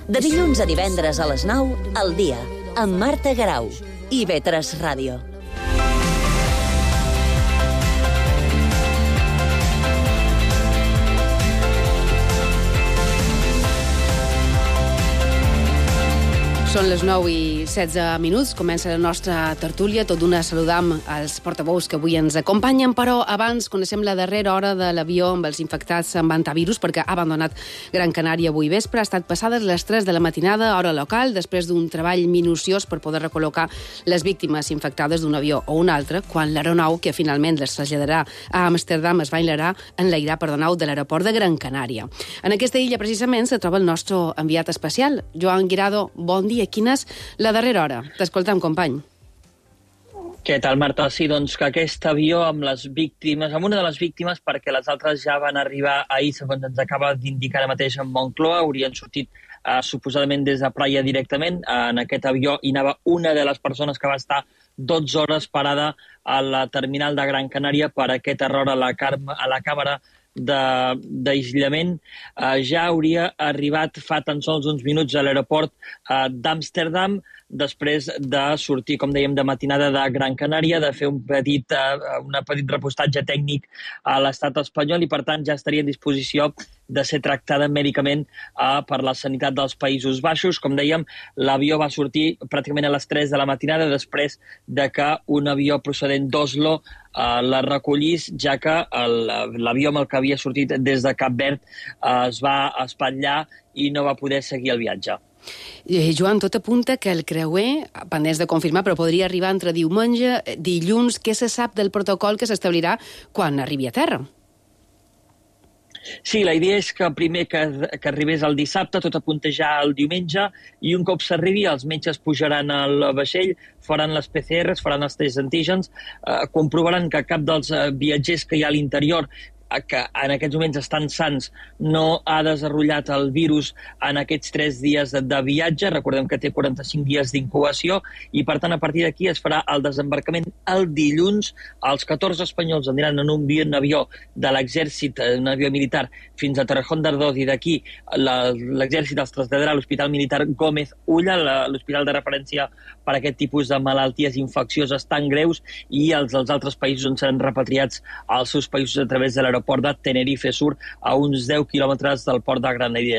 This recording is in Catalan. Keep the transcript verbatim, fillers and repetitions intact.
De dilluns a divendres a les nou, al dia, amb Marta Garau i I V tres Ràdio. Són les nou i setze minuts, comença la nostra tertúlia, tot d'una saludam als portaveus que avui ens acompanyen, però abans coneixem la darrera hora de l'avió amb els infectats amb antivirus, perquè ha abandonat Gran Canària avui vespre. Ha estat passades les tres de la matinada, hora local, després d'un treball minuciós per poder recol·locar les víctimes infectades d'un avió o un altre, quan l'aeronau que finalment les traslladarà a Amsterdam es va enlairar, enlairar perdoneu, de l'aeroport de Gran Canària. En aquesta illa, precisament, se troba el nostre enviat especial, Joan Guirado. Bon dia. Quina és la darrera hora? T'escoltam, company. Què tal, Marta? Sí, doncs que aquest avió amb les víctimes, amb una de les víctimes, perquè les altres ja van arribar ahir, segons ens acaba d'indicar ara mateix en Moncloa, haurien sortit eh, suposadament des de Praia directament. En aquest avió hi anava una de les persones que va estar dotze hores parada a la terminal de Gran Canària per aquest error a la, a la càmera d'aïllament. Uh, ja hauria arribat fa tan sols uns minuts a l'aeroport uh, d'Amsterdam, després de sortir, com dèiem, de matinada de Gran Canària, de fer un petit, uh, un petit repostatge tècnic a l'estat espanyol i, per tant, ja estaria en disposició de ser tractada mèdicament uh, per la sanitat dels Països Baixos. Com dèiem, l'avió va sortir pràcticament a les tres de la matinada després de que un avió procedent d'Oslo uh, la recollís, ja que l'avió amb el que havia sortit des de Cap Verd uh, es va espatllar i no va poder seguir el viatge. Eh, Joan, tot apunta que el creuer, pendents de confirmar, però podria arribar entre diumenge, dilluns. Què se sap del protocol que s'establirà quan arribi a terra? Sí, la idea és que primer que, que arribés el dissabte, tot apunta ja el diumenge, i un cop s'arribi, els metges pujaran al vaixell, faran les P C Rs, faran els tests antígens, eh, comprovaran que cap dels eh, viatgers que hi ha a l'interior, que en aquests moments estan sans, no ha desenvolupat el virus en aquests tres dies de viatge. Recordem que té quaranta-cinc dies d'incubació i, per tant, a partir d'aquí es farà el desembarcament el dilluns. Els catorze espanyols aniran en un avió de l'exèrcit, un avió militar, fins a Torrejón de Ardoz, i d'aquí l'exèrcit els traslladarà a l'Hospital Militar Gómez Ulla, l'hospital de referència per a aquest tipus de malalties infeccioses tan greus, i els dels altres països on seran repatriats als seus països a través de l'aeroport de Tenerife Sur, a uns deu quilòmetres del port de Granadilla.